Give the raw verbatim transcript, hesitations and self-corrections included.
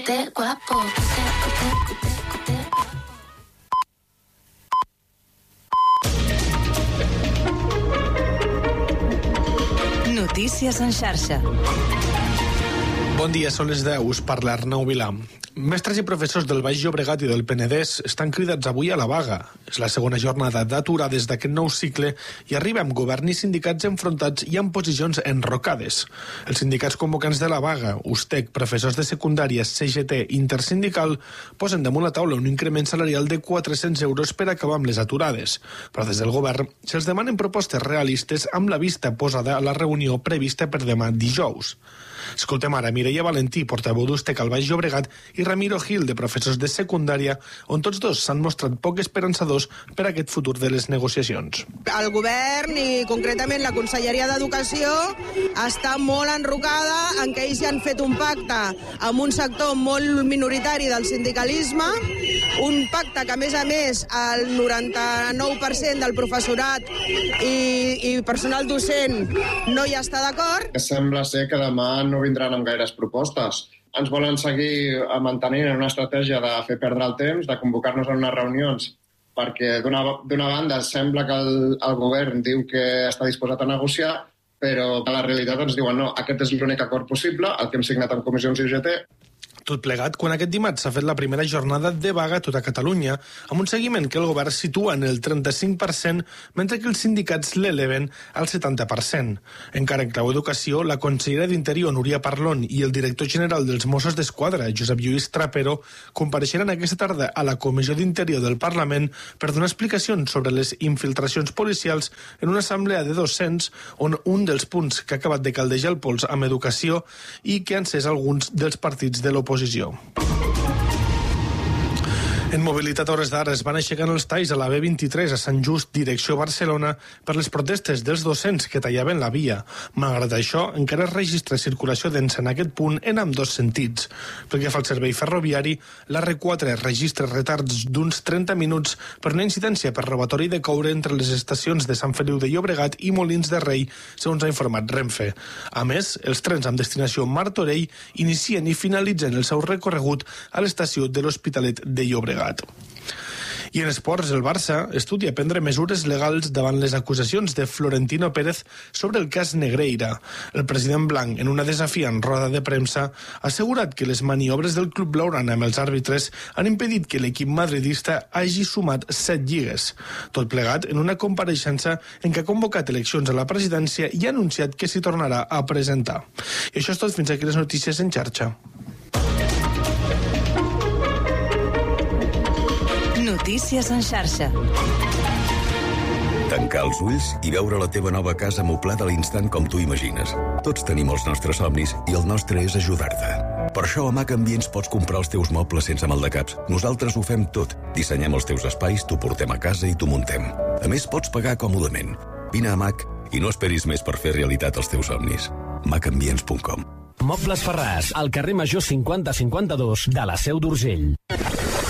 Cote guapo. Cote, cote, cote, cote. Notícies en xarxa. Bon dia, són les deu, us parla Arnau Vilà. Mestres i professors del Baix Llobregat i del Penedès estan cridats avui a la vaga. És la segona jornada d'aturades d'aquest nou cicle i arriba amb govern i sindicats enfrontats i amb posicions enrocades. Els sindicats convocants de la vaga, USTEC, professors de secundària, C G T, Intersindical, posen damunt la taula un increment salarial de quatre-cents euros per acabar amb les aturades. Però des del govern se'ls demanen propostes realistes amb la vista posada a la reunió prevista per demà dijous. Escoltem ara Mireia Valentí, portaveu d'USTEC al Baix Llobregat, i Ramiro Gil, de professors de secundària, on tots dos s'han mostrat poc esperançadors per a aquest futur de les negociacions. El govern i concretament la Conselleria d'Educació està molt enrocada en que ells ja han fet un pacte amb un sector molt minoritari del sindicalisme, un pacte que a més a més el noranta-nou per cent del professorat i, i personal docent no hi està d'acord. Sembla ser que demà no vindran amb gaires propostes. Ens volen seguir mantenint en una estratègia de fer perdre el temps, de convocar-nos a unes reunions, perquè d'una, d'una banda sembla que el, el govern diu que està disposat a negociar, però a la realitat ens diuen no, aquest és l'únic acord possible, el que hem signat amb comissions I G T. Tot plegat, quan aquest dimarts s'ha fet la primera jornada de vaga a tota Catalunya, amb un seguiment que el govern situa en el trenta-cinc per cent, mentre que els sindicats l'eleven al setanta per cent. Encara en clau educació, la consellera d'Interior, Núria Parlon, i el director general dels Mossos d'Esquadra, Josep Lluís Trapero, compareixeran aquesta tarda a la Comissió d'Interior del Parlament per donar explicacions sobre les infiltracions policials en una assemblea de docents on un dels punts que ha acabat de caldejar el pols amb educació i que han encès alguns dels partits de l'oposició. Oposició. En mobilitat a hores d'ara es van aixecant els talls a la B vint-i-tres a Sant Just, direcció Barcelona, per les protestes dels docents que tallaven la via. Malgrat això, encara es registra circulació densa en aquest punt en ambdós sentits. Pel que fa al servei ferroviari, l'A R quatre registra retards d'uns trenta minuts per una incidència per robatori de coure entre les estacions de Sant Feliu de Llobregat i Molins de Rei, segons ha informat Renfe. A més, els trens amb destinació Martorell inicien i finalitzen el seu recorregut a l'estació de l'Hospitalet de Llobregat. I en esports, el Barça estudia prendre mesures legals davant les acusacions de Florentino Pérez sobre el cas Negreira. El president blanc, en una desafiant roda de premsa, ha assegurat que les maniobres del club blaugrana amb els àrbitres han impedit que l'equip madridista hagi sumat set lligues. Tot plegat en una compareixença en què ha convocat eleccions a la presidència i ha anunciat que s'hi tornarà a presentar. I això és tot, fins aquí les notícies en xarxa. Notícies en xarxa. Tancar els ulls i veure la teva nova casa moblada a l'instant com tu imagines. Tots tenim els nostres somnis i el nostre és ajudar-te. Per això a Mac Ambients pots comprar els teus mobles sense maldecaps. Nosaltres ho fem tot. Dissenyem els teus espais, t'ho portem a casa i t'ho muntem. A més, pots pagar còmodament. Vine a Mac i no esperis més per fer realitat els teus somnis. mac ambients punt com. Mobles Ferràs, al carrer Major cinquanta cinquanta-dos de la Seu d'Urgell.